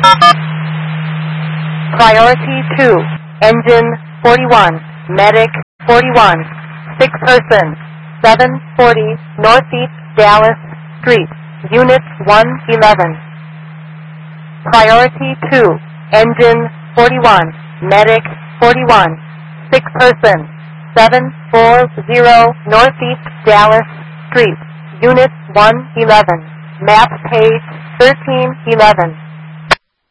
Priority 2, Engine 41, Medic 41, 6 person, 740 Northeast Dallas Street, Unit 111. Priority 2, Engine 41, Medic 41, 6 person, 740 Northeast Dallas Street, Unit 111. Map page 1311.